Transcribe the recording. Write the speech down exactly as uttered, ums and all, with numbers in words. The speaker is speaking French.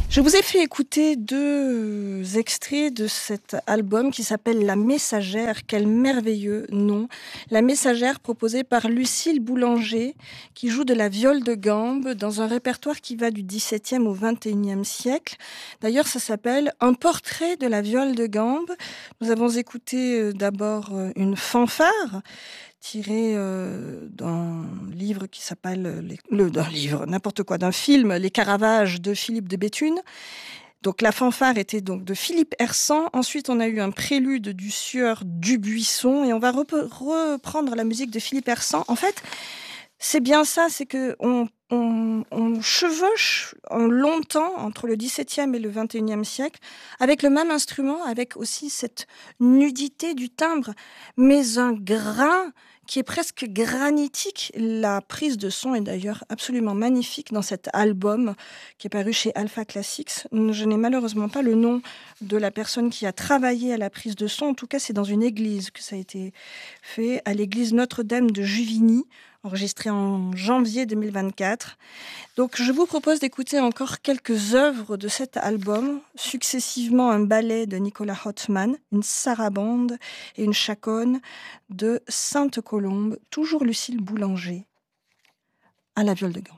Je vous ai fait écouter deux extraits de cet album qui s'appelle La Messagère. Quel merveilleux nom. La Messagère, proposée par Lucille Boulanger, qui joue de la viole de gambe dans un répertoire qui va du dix-septième au vingt et unième siècle. D'ailleurs, ça s'appelle Un portrait de la viole de gambe. Nous avons écouté d'abord une fanfare tiré euh, d'un livre qui s'appelle les, le d'un livre n'importe quoi d'un film Les Caravages de Philippe de Béthune. Donc la fanfare était donc de Philippe Hersant. Ensuite, on a eu un prélude du Sieur Dubuisson et on va rep- reprendre la musique de Philippe Hersant. En fait, c'est bien ça, c'est que on, on, on chevauche en longtemps entre le dix-septième et le vingt et unième siècle avec le même instrument, avec aussi cette nudité du timbre, mais un grain qui est presque granitique. La prise de son est d'ailleurs absolument magnifique dans cet album qui est paru chez Alpha Classics. Je n'ai malheureusement pas le nom de la personne qui a travaillé à la prise de son. En tout cas, c'est dans une église que ça a été fait, à l'église Notre-Dame de Juvigny, enregistré en janvier deux mille vingt-quatre. Donc je vous propose d'écouter encore quelques œuvres de cet album, successivement un ballet de Nicolas Hotman, une sarabande et une chaconne de Sainte-Colombe, toujours Lucille Boulanger, à la viole de gambe.